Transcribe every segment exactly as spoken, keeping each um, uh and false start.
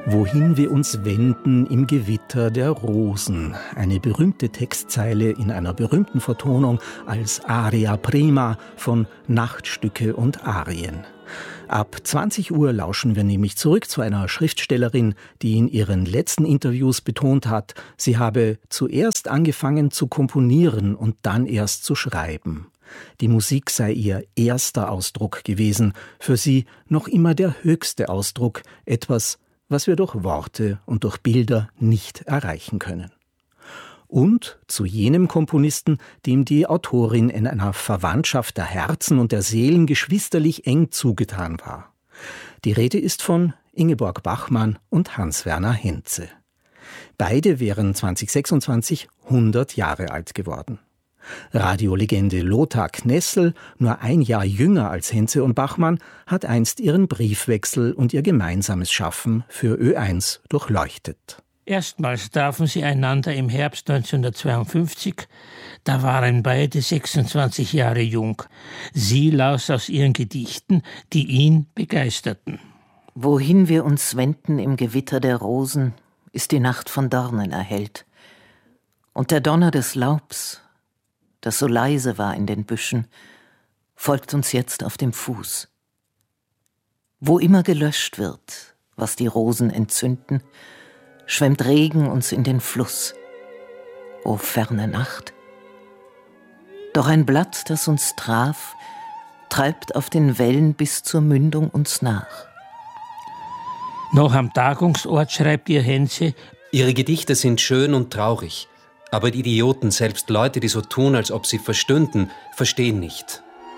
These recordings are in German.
Wohin wir uns wenden im Gewitter der Rosen. Eine berühmte Textzeile in einer berühmten Vertonung als Aria prima von Nachtstücke und Arien. Ab zwanzig Uhr lauschen wir nämlich zurück zu einer Schriftstellerin, die in ihren letzten Interviews betont hat, sie habe zuerst angefangen zu komponieren und dann erst zu schreiben. Die Musik sei ihr erster Ausdruck gewesen, für sie noch immer der höchste Ausdruck, etwas, was wir durch Worte und durch Bilder nicht erreichen können. Und zu jenem Komponisten, dem die Autorin in einer Verwandtschaft der Herzen und der Seelen geschwisterlich eng zugetan war. Die Rede ist von Ingeborg Bachmann und Hans-Werner Henze. Beide wären zwanzig sechsundzwanzig hundert Jahre alt geworden. Radiolegende Lothar Knessel, nur ein Jahr jünger als Henze und Bachmann, hat einst ihren Briefwechsel und ihr gemeinsames Schaffen für Ö eins durchleuchtet. Erstmals trafen sie einander im Herbst neunzehnhundertzweiundfünfzig. Da waren beide sechsundzwanzig Jahre jung. Sie las aus ihren Gedichten, die ihn begeisterten. Wohin wir uns wenden im Gewitter der Rosen, ist die Nacht von Dornen erhellt. Und der Donner des Laubs, das so leise war in den Büschen, folgt uns jetzt auf dem Fuß. Wo immer gelöscht wird, was die Rosen entzünden, schwemmt Regen uns in den Fluss. O ferne Nacht! Doch ein Blatt, das uns traf, treibt auf den Wellen bis zur Mündung uns nach. Noch am Tagungsort schreibt ihr Henze: Ihre Gedichte sind schön und traurig, aber die Idioten, selbst Leute, die so tun, als ob sie verstünden, verstehen nicht.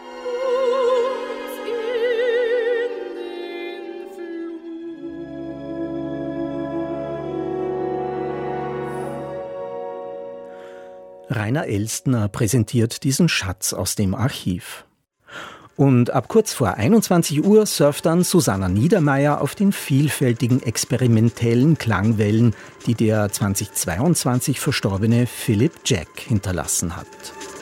Rainer Elstner präsentiert diesen Schatz aus dem Archiv. Und ab kurz vor einundzwanzig Uhr surft dann Susanna Niedermeyer auf den vielfältigen experimentellen Klangwellen, die der zweitausendzweiundzwanzig verstorbene Philip Jack hinterlassen hat.